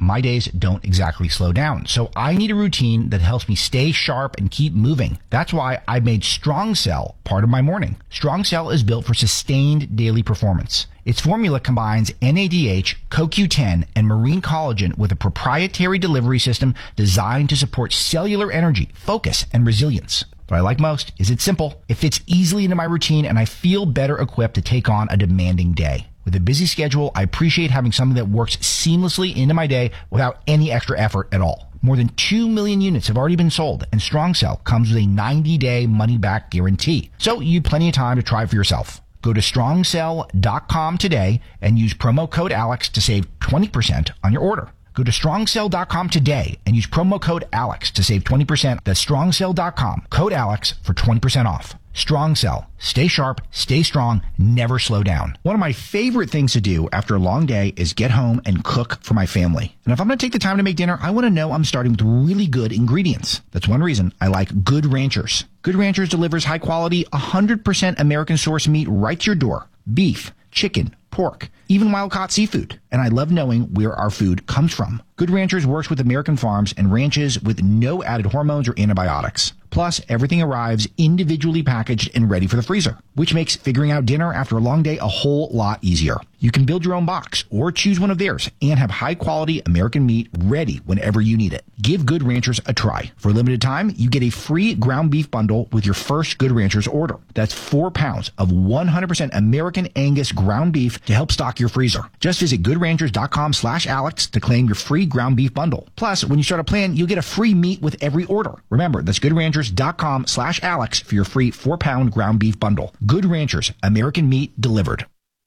my days don't exactly slow down. So I need a routine that helps me stay sharp and keep moving. That's why I made Strong Cell part of my morning. Strong Cell is built for sustained daily performance. Its formula combines NADH, CoQ10, and marine collagen with a proprietary delivery system designed to support cellular energy, focus, and resilience. What I like most is it's simple, it fits easily into my routine, and I feel better equipped to take on a demanding day. With a busy schedule, I appreciate having something that works seamlessly into my day without any extra effort at all. More than 2 million units have already been sold, and Strong Cell comes with a 90-day money-back guarantee. So you have plenty of time to try it for yourself. Go to strongcell.com today and use promo code ALEX to save 20% on your order. Go to strongcell.com today and use promo code ALEX to save 20%. That's strongcell.com, code ALEX for 20% off. Strong Cell. Stay sharp, stay strong, never slow down. One of my favorite things to do after a long day is get home and cook for my family. And if I'm going to take the time to make dinner, I want to know I'm starting with really good ingredients. That's one reason I like Good Ranchers. Good Ranchers delivers high quality, 100% American source meat right to your door. Beef, chicken, pork, even wild-caught seafood. And I love knowing where our food comes from. Good Ranchers works with American farms and ranches with no added hormones or antibiotics. Plus, everything arrives individually packaged and ready for the freezer, which makes figuring out dinner after a long day a whole lot easier. You can build your own box or choose one of theirs and have high-quality American meat ready whenever you need it. Give Good Ranchers a try. For a limited time, you get a free ground beef bundle with your first Good Ranchers order. That's 4 pounds of 100% American Angus ground beef to help stock your freezer. Just visit goodranchers.com/Alex to claim your free ground beef bundle. Plus, when you start a plan, you'll get a free meat with every order. Remember, that's goodranchers.com/Alex for your free 4-pound ground beef bundle. Good Ranchers, American meat delivered.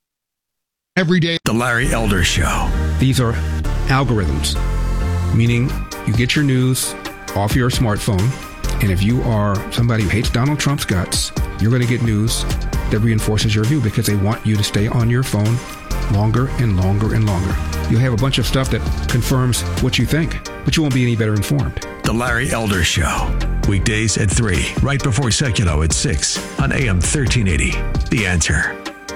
Every day, The Larry Elder Show. these are algorithms, meaning you get your news off your smartphone, and if you are somebody who hates Donald Trump's guts, you're going to get news that reinforces your view because they want you to stay on your phone longer and longer and longer. You'll have a bunch of stuff that confirms what you think, but you won't be any better informed. The Larry Elder Show. Weekdays at 3, right before Seculo at 6 on AM 1380. The Answer.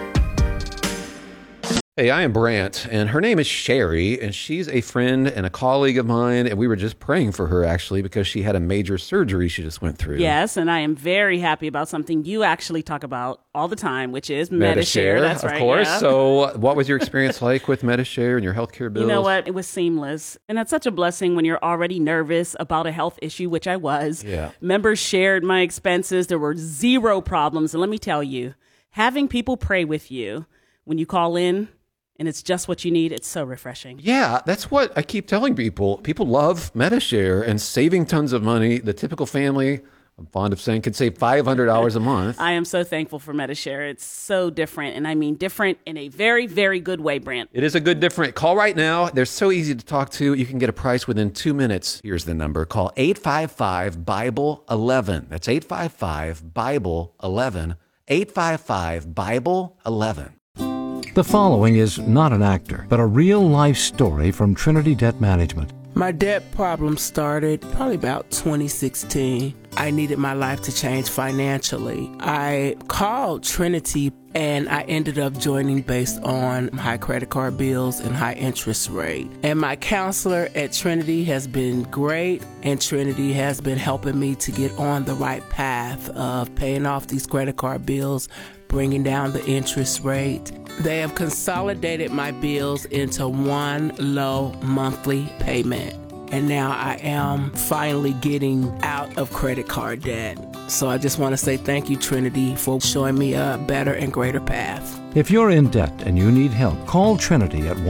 Hey, I am Brant, and her name is Sherry, and she's a friend and a colleague of mine, and we were just praying for her, actually, because she had a major surgery she just went through. Yes, and I am very happy about something you actually talk about all the time, which is Medi-Share. That's right, of course. Yeah. So what was your experience like with Medi-Share and your healthcare bills? You know what? It was seamless, and that's such a blessing when you're already nervous about a health issue, which I was. Yeah. Members shared my expenses. There were zero problems, and let me tell you, having people pray with you when you call in, and it's just what you need, it's so refreshing. Yeah, that's what I keep telling people. People love Medi-Share and saving tons of money. The typical family, I'm fond of saying, could save $500 a month. I am so thankful for Medi-Share. It's so different, and I mean different in a very, very good way, Brant. It is a good different. Call right now. They're so easy to talk to. You can get a price within 2 minutes. Here's the number. Call 855-BIBLE-11. That's 855-BIBLE-11. 855-BIBLE-11. The following is not an actor, but a real-life story from Trinity Debt Management. My debt problem started probably about 2016. I needed my life to change financially. I called Trinity and I ended up joining based on high credit card bills and high interest rate. And my counselor at Trinity has been great, and Trinity has been helping me to get on the right path of paying off these credit card bills, bringing down the interest rate. They have consolidated my bills into one low monthly payment. And now I am finally getting out of credit card debt. So I just want to say thank you, Trinity, for showing me a better and greater path. If you're in debt and you need help, call Trinity at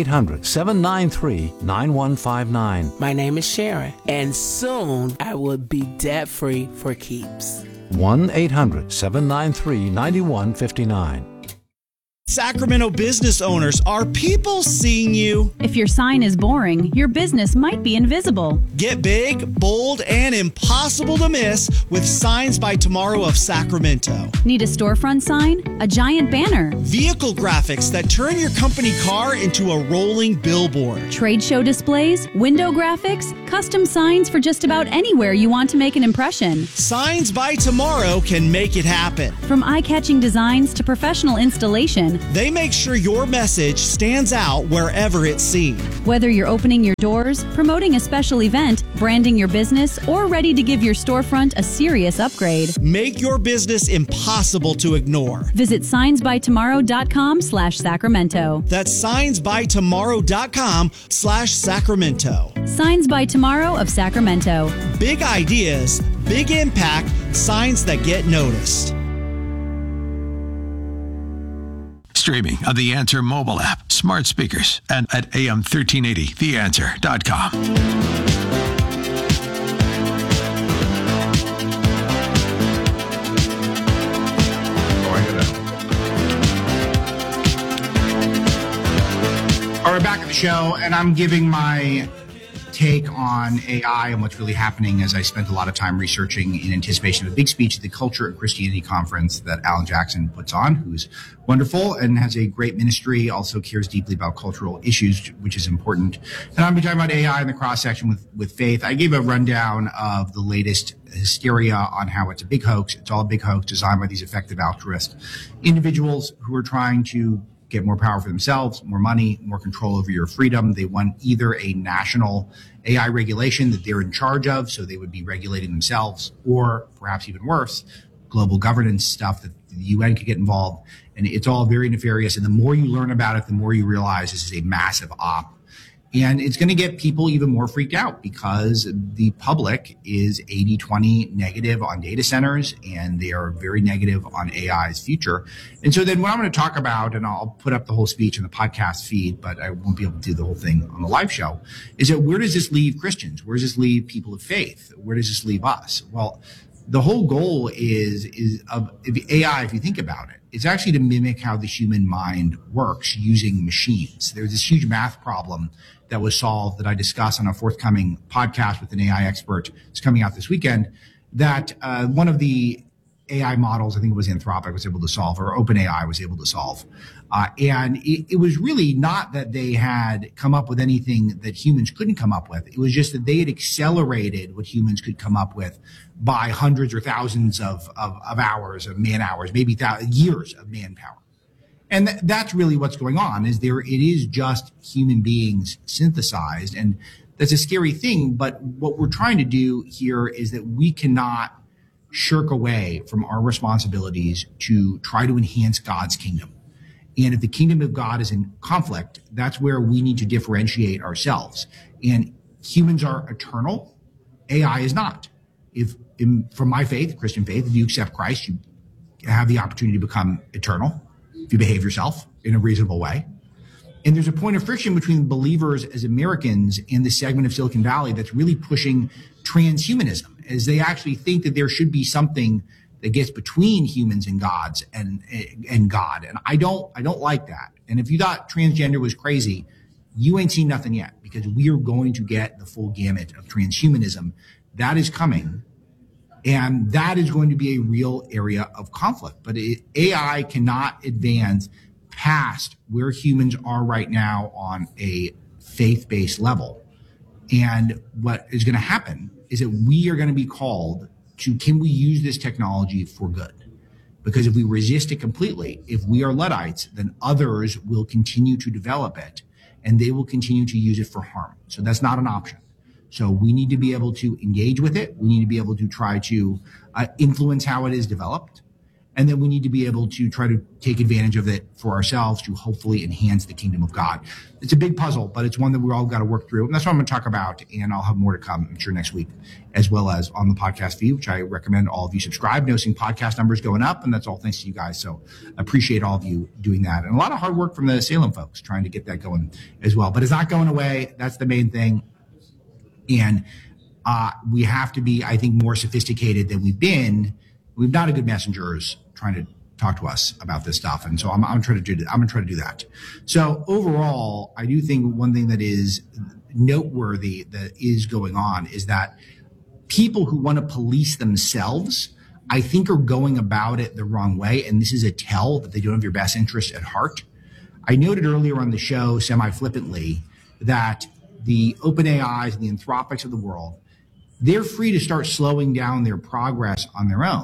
1-800-793-9159. My name is Sharon, and soon I will be debt-free for keeps. 1-800-793-9159. Sacramento business owners, are people seeing you? If your sign is boring, your business might be invisible. Get big, bold, and impossible to miss with Signs by Tomorrow of Sacramento. Need a storefront sign? A giant banner? Vehicle graphics that turn your company car into a rolling billboard. Trade show displays? Window graphics? Custom signs for just about anywhere you want to make an impression. Signs by Tomorrow can make it happen. From eye-catching designs to professional installation, own. They make sure your message stands out wherever it's seen. Whether you're opening your doors, promoting a special event, branding your business, or ready to give your storefront a serious upgrade, make your business impossible to ignore. Visit signsbytomorrow.com/Sacramento. That's signsbytomorrow.com/Sacramento. Signs by Tomorrow of Sacramento. Big ideas, big impact, signs that get noticed. Streaming on the Answer mobile app, smart speakers, and at am1380theanswer.com. All right, back at the show, and I'm giving my take on AI and what's really happening as I spent a lot of time researching in anticipation of a big speech at the Culture and Christianity Conference that Alan Jackson puts on, who's wonderful and has a great ministry, also cares deeply about cultural issues, which is important. And I'm going to be talking about AI in the cross-section with faith. I gave a rundown of the latest hysteria on how it's a big hoax. It's all a big hoax designed by these effective altruist individuals who are trying to get more power for themselves, more money, more control over your freedom. They want either a national AI regulation that they're in charge of, so they would be regulating themselves, or perhaps even worse, global governance stuff that the UN could get involved. And it's all very nefarious. And the more you learn about it, the more you realize this is a massive op. And it's going to get people even more freaked out because the public is 80-20 negative on data centers, and they are very negative on AI's future. And so then what I'm going to talk about, and I'll put up the whole speech in the podcast feed, but I won't be able to do the whole thing on the live show, is that where does this leave Christians? Where does this leave people of faith? Where does this leave us? Well, the whole goal is of AI, if you think about it, it's actually to mimic how the human mind works using machines. There's this huge math problem that was solved that I discuss on a forthcoming podcast with an AI expert. It's coming out this weekend, that one of the AI models, I think it was Anthropic, was able to solve, or OpenAI was able to solve. And it was really not that they had come up with anything that humans couldn't come up with. It was just that they had accelerated what humans could come up with by hundreds or thousands of hours, of man hours, maybe years of manpower. And that's really what's going on, is it is just human beings synthesized. And that's a scary thing. But what we're trying to do here is that we cannot shirk away from our responsibilities to try to enhance God's kingdom. And if the kingdom of God is in conflict, that's where we need to differentiate ourselves. And humans are eternal. AI is not. From my faith, Christian faith, if you accept Christ, you have the opportunity to become eternal if you behave yourself in a reasonable way. And there's a point of friction between believers as Americans and the segment of Silicon Valley that's really pushing transhumanism, as they actually think that there should be something that gets between humans and God. And I don't like that. And if you thought transgender was crazy, you ain't seen nothing yet, because we are going to get the full gamut of transhumanism. That is coming. And that is going to be a real area of conflict. But AI cannot advance past where humans are right now on a faith-based level. And what is going to happen is that we are going to be called to, can we use this technology for good? Because if we resist it completely, if we are Luddites, then others will continue to develop it, and they will continue to use it for harm. So that's not an option. So we need to be able to engage with it. We need to be able to try to influence how it is developed. And then we need to be able to try to take advantage of it for ourselves to hopefully enhance the kingdom of God. It's a big puzzle, but it's one that we're all got to work through. And that's what I'm going to talk about. And I'll have more to come, I'm sure, next week, as well as on the podcast feed, which I recommend all of you subscribe. Noticing podcast numbers going up, and that's all thanks to you guys. So I appreciate all of you doing that. And a lot of hard work from the Salem folks trying to get that going as well. But it's not going away. That's the main thing. And we have to be, I think, more sophisticated than we've been. We've not had good messengers trying to talk to us about this stuff. And so I'm trying to do that. I'm going to try to do that. So overall, I do think one thing that is noteworthy that is going on is that people who want to police themselves, I think, are going about it the wrong way. And this is a tell that they don't have your best interest at heart. I noted earlier on the show, semi-flippantly, that the OpenAIs and the Anthropics of the world, they're free to start slowing down their progress on their own.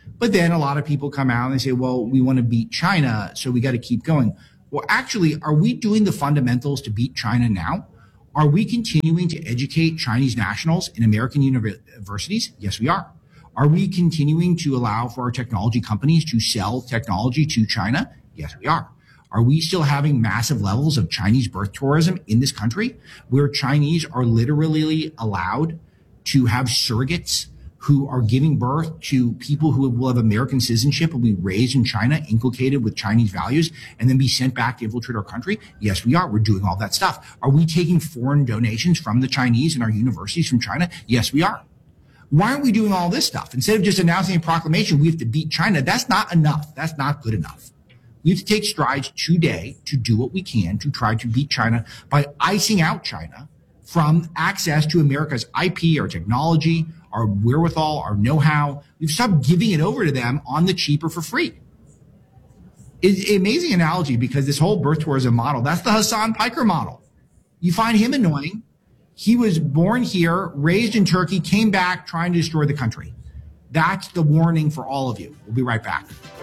But then a lot of people come out and they say, well, we want to beat China, so we got to keep going. Well, actually, are we doing the fundamentals to beat China now? Are we continuing to educate Chinese nationals in American universities? Yes, we are. Are we continuing to allow for our technology companies to sell technology to China? Yes, we are. Are we still having massive levels of Chinese birth tourism in this country where Chinese are literally allowed to have surrogates who are giving birth to people who will have American citizenship and be raised in China, inculcated with Chinese values, and then be sent back to infiltrate our country? Yes, we are. We're doing all that stuff. Are we taking foreign donations from the Chinese in our universities from China? Yes, we are. Why aren't we doing all this stuff? Instead of just announcing a proclamation, we have to beat China. That's not enough. That's not good enough. We have to take strides today to do what we can to try to beat China by icing out China from access to America's IP, our technology, our wherewithal, our know-how. We've stopped giving it over to them on the cheap or for free. It's an amazing analogy because this whole birth tourism model, that's the Hassan Piker model. You find him annoying. He was born here, raised in Turkey, came back trying to destroy the country. That's the warning for all of you. We'll be right back.